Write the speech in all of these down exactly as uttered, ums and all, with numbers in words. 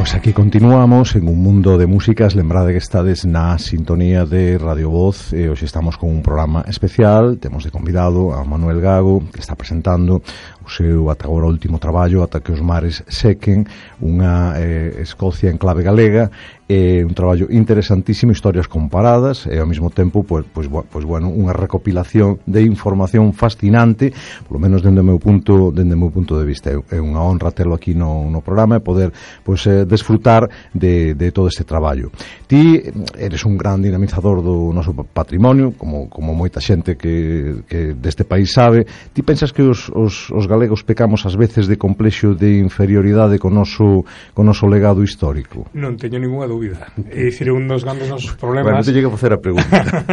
Pois aquí continuamos en un mundo de músicas. Lembrade que estades na sintonía de Radio Voz e hoxe estamos con un programa especial. Temos de convidado a Manuel Gago, que está presentando o seu ata agora último traballo, Ata que os mares sequen, unha eh, Escocia en clave galega. É un traballo interesantísimo, historias comparadas e ao mesmo tempo pois, pois, pois, bueno, unha recopilación de información fascinante, polo menos dende o meu punto dende o meu punto de vista. É unha honra telo aquí no, no programa e poder pois, eh, desfrutar de, de todo este traballo. Ti eres un gran dinamizador do noso patrimonio, como, como moita xente que, que deste país sabe. Ti pensas que os, os, os galegos pecamos ás veces de complexo de inferioridade co noso, co noso legado histórico? Non teño ninguna dúbida. É dicir, un dos grandes nosos problemas. Bueno, te llego a facer a pregunta.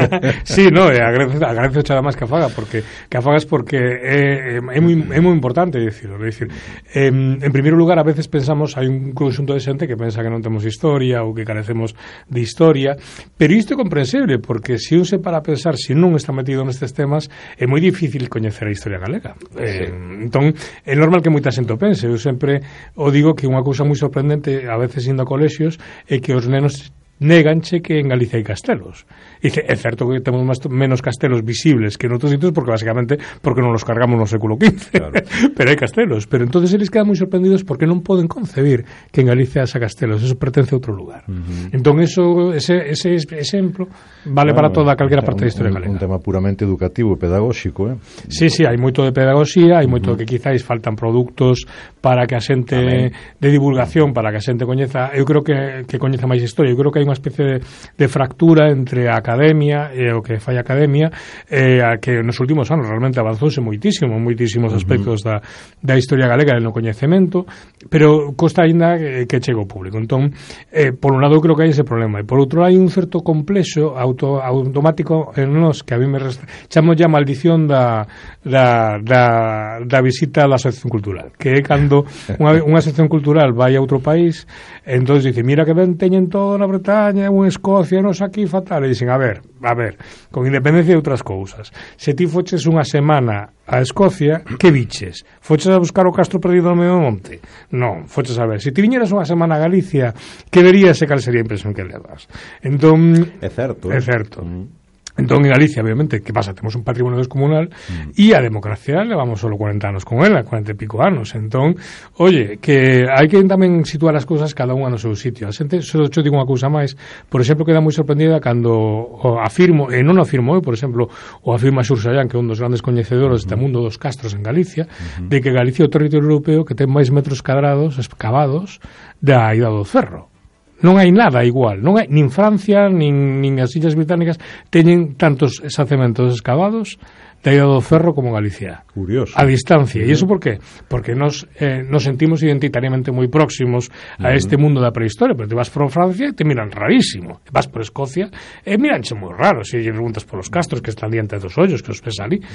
Sí, no, e agradezo, agradezo xa máis que a faga, porque que a fagas porque é, é, moi, é moi importante dicirlo, é dicir, eh, en primeiro lugar, a veces pensamos, hai un conxunto de xente que pensa que non temos historia ou que carecemos de historia, pero isto é comprensible, porque se un se para a pensar, se non está metido nestes temas, é moi difícil coñecer a historia galega. Eh, sí. Entón, é normal que moita xente o pense. Eu sempre o digo que unha cousa moi sorprendente, a veces indo a colexios, é que os nenos néganche que en Galicia hai castelos. E dice, é certo que temos máis, menos castelos visibles que en outros sitios, porque basicamente porque non los cargamos no século quince, claro. Pero hai castelos, pero entonces eles quedan moi sorprendidos porque non poden concebir que en Galicia haxa castelos, eso pertence a outro lugar. Uh-huh. Entón eso, ese, ese exemplo vale bueno, para toda calquera parte da historia galega. Un tema puramente educativo e pedagóxico, eh? Sí, sí, hai moito de pedagogía, hai moito uh-huh. que quizáis faltan produtos para que a xente Amén. de divulgación, para que a xente coñeza, eu creo que, que coñeza máis historia, eu creo que hai unha especie de, de fractura entre a academia e o que fai a academia, eh, a que nos últimos anos realmente avanzouse moitísimo, moitísimos uh-huh. aspectos da, da historia galega e no coñecemento, pero costa aínda que, que chegue ao público. Entón, eh, por un lado creo que hai ese problema, e por outro hai un certo complexo auto, automático en nós que a mí me resta, chamo ya maldición da, da, da, da visita da asociación cultural, que é cando unha, unha asociación cultural vai a outro país, entón dice, mira que ben teñen todo na Bretaña, unha Escocia, nos aquí fatal, e dicen, a ver, a ver, con independencia de outras cousas, se ti foches unha semana a Escocia, que viches? Foches a buscar o castro perdido no medio monte? Non, foches a ver. Se ti viñeras unha semana a Galicia, que verías e cal sería a impresión que levas? Entón, é certo, é certo. Mm. Entón, en Galicia, obviamente, que pasa? Temos un patrimonio descomunal mm. e a democracia levamos solo cuarenta anos con ela, cuarenta e pico anos. Entón, oye, que hai que tamén situar as cousas cada unha no seu sitio. A xente, só te digo unha cousa máis, por exemplo, queda moi sorprendida cando o afirmo, e non o afirmo eu, por exemplo, o afirma Xur Sallán, que é un dos grandes coñecedores deste mundo dos castros en Galicia, mm-hmm. de que Galicia é o territorio europeo que ten máis metros cadrados excavados da Idade do Ferro. Non hai nada igual, non hai, nin Francia nin, nin as Illas Británicas teñen tantos xacementos excavados da Idade do Ferro como Galicia. Curioso. A distancia. E iso por qué? Porque nos, eh, nos sentimos identitariamente moi próximos a uh-huh. este mundo da prehistoria, pero te vas por Francia e te miran rarísimo. Vas por Escocia e miranche moi raro. Se lle preguntas polos castros que están diante dos ollos, que os ves ali.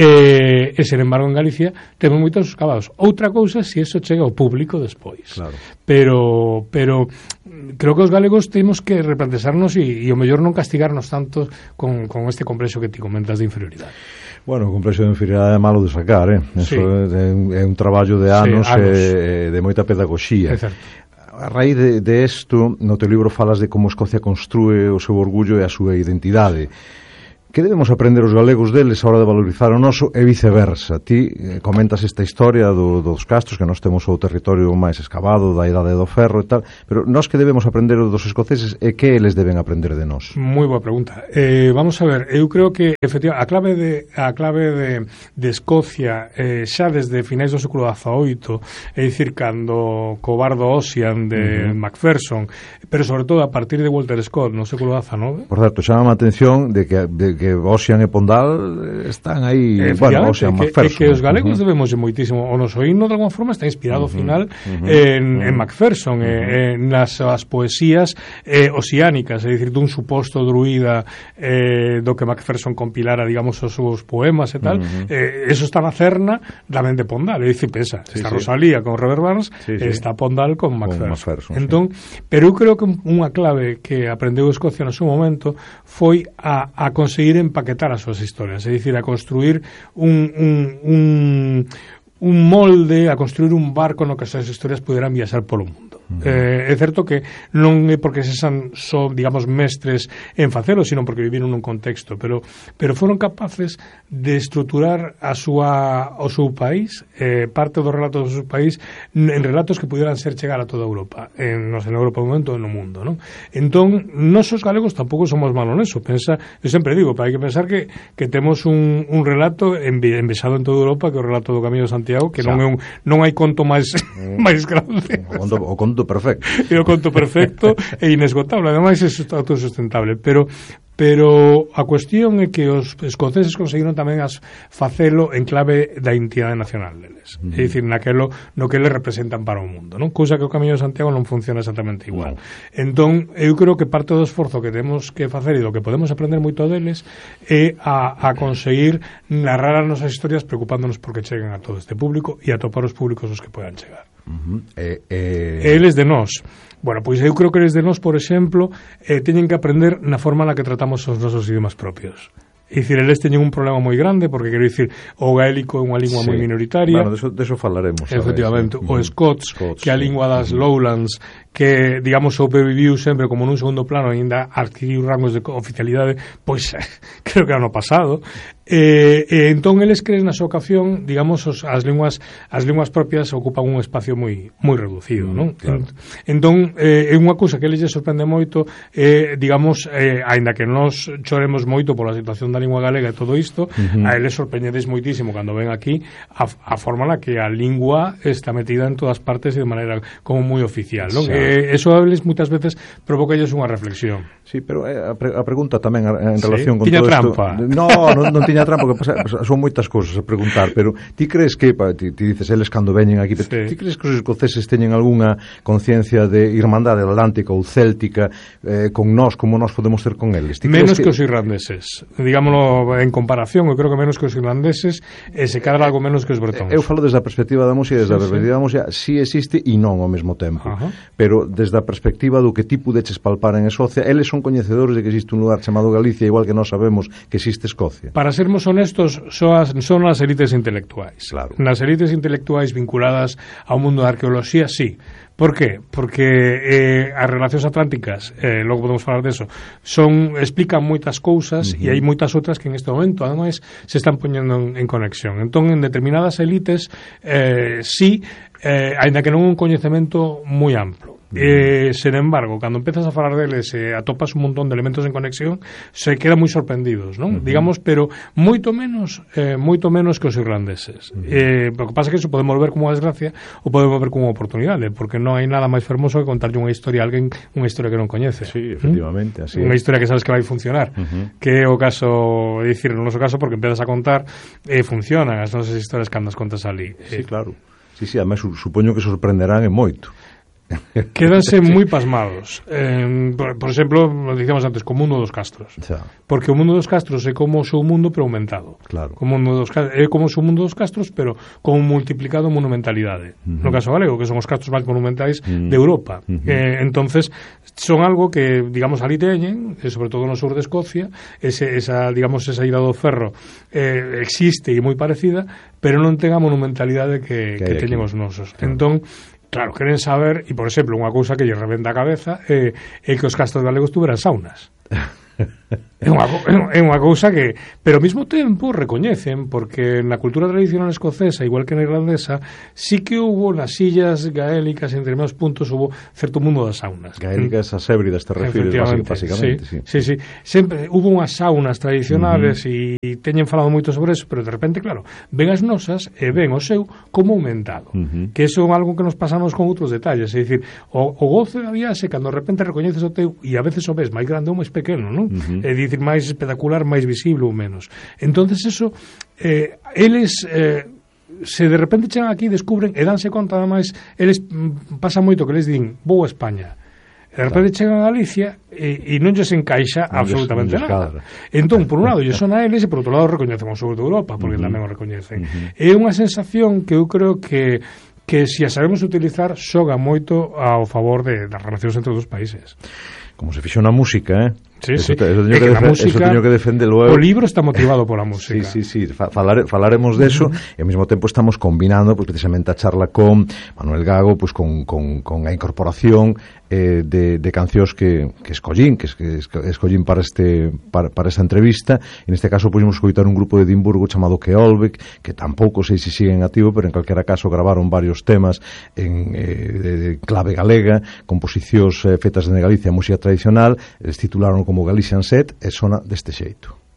E, e, sen embargo, en Galicia temos moitos excavados. Outra cousa se iso chega ao público despois. Claro. Pero, pero creo que os galegos temos que replantearnos e, e o mellor non castigarnos tanto con, con este complexo que ti comentas de inferioridade. Bueno, o complexo de inferioridade é malo de sacar, eh? Eso sí. é, é un traballo de anos, sí, anos. E de moita pedagogía. A raíz de, de esto, no teu libro falas de como Escocia construe o seu orgullo e a súa identidade. Que debemos aprender os galegos deles a hora de valorizar o noso e viceversa? Ti eh, comentas esta historia do, dos castros, que nós temos o territorio máis excavado da Idade do Ferro e tal, pero nós que debemos aprender dos escoceses e que eles deben aprender de nós? Moi boa pregunta. Eh, vamos a ver, eu creo que efectivamente a clave de a clave de, de Escocia eh, xa desde finais do século dezaoito, é dicir, cando co bardo Ossian de uh-huh. Macpherson, pero sobre todo a partir de Walter Scott no século dezanove. Por certo, chama a atención de que, de que Ossian e Pondal están aí, eh, bueno, Ossian, Macpherson. É que os galegos uh-huh. debemos moitísimo, o noso himno de alguma forma está inspirado ao uh-huh. final uh-huh. en, uh-huh. en Macpherson, uh-huh. eh, en nas as poesías eh, oceánicas, é dicir, dun suposto druida eh, do que Macpherson compilara, digamos, os seus poemas e tal, uh-huh. eh, eso está na cerna da mente Pondal, é dicir, pensa, sí, está sí. Rosalía con Robert Burns, sí, sí. está Pondal con Macpherson. Con Macpherson entón, sí. Pero eu creo que unha clave que aprendeu Escocia no seu momento foi a, a conseguir empaquetar as súas historias, é dicir, a construir un, un, un, un molde, a construir un barco no que as súas historias puderan viaxar polo mundo. Uh-huh. Eh, é certo que non é porque se san só, digamos, mestres en facelo, sino porque viviron nun contexto, pero pero foron capaces de estruturar a súa o seu país, eh, parte dos relatos do seu país en relatos que pudieran ser chegar a toda Europa, en, non sei, en Europa un momento no mundo, non? Entón, nós os galegos tampouco somos malos neso, pensa, eu sempre digo, para hai que pensar que, que temos un, un relato envesado en toda Europa, que é o relato do Camiño de Santiago, que non é un, non hai conto máis máis grande. O conto, o conto perfecto. É o conto perfecto e inesgotable, ademais é autosustentable, pero pero a cuestión é que os escoceses conseguiron tamén as facelo en clave da identidade nacional deles. Uh-huh. É dicir, naquelo no que eles representan para o mundo, non? Cousa que o Camiño de Santiago non funciona exactamente igual. No. Entón, eu creo que parte do esforzo que temos que facer e do que podemos aprender moito deles é a, a conseguir narrar as nosas historias preocupándonos porque cheguen a todo este público e a topar os públicos os que podan chegar. Uh-huh. eh, eh... Eles de nós. Bueno, pois eu creo que eles de nós, por exemplo, eh, teñen que aprender na forma na que tratamos os nosos idiomas propios. É dicir, eles teñen un problema moi grande, porque quero dicir, o gaélico é unha lingua sí. moi minoritaria. Bueno, deso, deso falaremos. Efectivamente, o Scots, Scots, que é a lingua das uh-huh. Lowlands, que, digamos, sobreviviu sempre como nun segundo plano, ainda adquiriu rangos de oficialidade, pois, creo que ano pasado. Eh, eh, entón, eles creen na súa ocasión, digamos, os, as linguas as linguas propias ocupan un espacio moi moi reducido, mm, non? Claro. Entón, eh, é unha cousa que eles lle sorprende moito, eh, digamos, eh, aínda que nós choremos moito pola situación da lingua galega e todo isto, uh-huh. a eles sorprendedes moitísimo cando ven aquí a, a forma na que a lingua está metida en todas partes e de maneira como moi oficial, non? Sí. Eh, eso a eles moitas veces provoca ellos unha reflexión. Sí, pero a, pre a pregunta tamén en relación sí. con tiña todo trampa. isto... No, non, non tiña trampa, porque pasa, son moitas cousas a preguntar, pero ti crees que, pa, ti, ti dices eles cando veñen aquí, sí. ti crees que os escoceses teñen algunha conciencia de irmandade atlántica ou céltica eh, con nós, como nós podemos ter con eles? Menos que... que os irlandeses, digámoslo en comparación, eu creo que menos que os irlandeses e se cadra algo menos que os bretóns. Eu falo desde a perspectiva da música, desde sí, a perspectiva sí. da música, si sí existe e non ao mesmo tempo. Ajá. Pero desde a perspectiva do que ti pudeches palpar en Escocia, eles son coñecedores de que existe un lugar chamado Galicia, igual que nós sabemos que existe Escocia. Para sermos honestos, son as, son as elites intelectuais. Claro. Nas elites intelectuais vinculadas ao mundo da arqueoloxía, sí. Por qué? Porque eh, as relacións atlánticas, eh, logo podemos falar deso, son, explican moitas cousas uh-huh. e hai moitas outras que en este momento, ademais, se están poñendo en, en conexión. Entón, en determinadas elites, eh, sí, eh, aínda que non un coñecemento moi amplo. Eh, sen embargo, cando empezas a falar deles e eh, atopas un montón de elementos en conexión, se quedan moi sorprendidos, non? Uh-huh. Digamos, pero moito menos eh, moito menos que os irlandeses. Uh-huh. Eh, o que pasa é que eso podemos ver como unha desgracia ou podemos ver como unha oportunidade, porque non hai nada máis fermoso que contarlle unha historia a alguén, unha historia que non coñece. Sí, efectivamente, ¿Mm? Así. Unha historia que sabes que vai funcionar, uh-huh. que é o caso, é dicir, no noso caso, porque empezas a contar e eh, funcionan as nosas historias cando as contas ali. Sí, eh, claro. Sí, sí, además supoño que sorprenderán en moito. Quédanse moi pasmados. Eh, por, por exemplo, lo dicíamos antes, co mundo dos castros. Xa. Porque o mundo dos castros é como o seu mundo, pero aumentado. Claro. O mundo dos, é como o seu mundo dos castros, pero con multiplicado monumentalidade. Uh-huh. No caso galego, que son os castros máis monumentais uh-huh. de Europa. Uh-huh. Eh, entonces, son algo que, digamos, ali teñen, e sobre todo no sur de Escocia, ese, esa, digamos, esa ida do ferro eh, existe e moi parecida, pero non ten a monumentalidade que, que, que teñen os nosos. Claro. Entón, claro, queren saber, e por exemplo, unha cousa que lle rebenta a cabeza é, é que os castros galegos tuveran saunas. É unha, é unha cousa que, pero ao mesmo tempo recoñecen, porque na cultura tradicional escocesa, igual que na irlandesa, sí que hubo nas illas gaélicas, en determinados puntos, hubo certo mundo das saunas. Gaélicas, as hébridas, te refires, basicamente. Sí, sí, sí, sí. Sempre hubo unhas saunas tradicionales e uh-huh. teñen falado moito sobre eso, pero de repente, claro, ven as nosas e ven o seu como aumentado. Uh-huh. Que eso é algo que nos pasamos con outros detalles, é dicir, o, o gozo da viaxe, cando de repente recoñeces o teu, e a veces o ves máis grande ou máis pequeno, non? Uh-huh. É dicir, máis espectacular, máis visible ou menos. Entonces eso, eh, eles eh, se de repente chegan aquí, descubren e danse conta, ademais, eles pasa moito que les din, vou a España. De repente chegan a Galicia e, e non lles encaixa non absolutamente lles, nada. Entón, por un lado, lles son a eles e por outro lado recoñecemos sobre todo Europa, porque uh-huh. tamén o recoñecen. Uh-huh. É unha sensación que eu creo que que se a sabemos utilizar xoga moito ao favor de, das relacións entre os países. Como se fixo na música, eh? Sí, eso, sí. Te, eso, teño é que, que defe, música, eso teño que defendelo eu. O libro está motivado pola música. Sí, sí, sí, falare, falaremos deso, uh-huh. E ao mesmo tempo estamos combinando pues, precisamente a charla con Manuel Gago, pues, con, con, con a incorporación eh, de, de cancións que, que escollín, que, que escollín para este para, para esta entrevista. En este caso pudimos escoitar un grupo de Edimburgo chamado Keolbeck, que tampouco sei se siguen activo, pero en calquera caso gravaron varios temas en eh, de, de clave galega, composicións eh, fetas de Galicia, música tradicional, eles titularon como Galician Set, e sona deste xeito.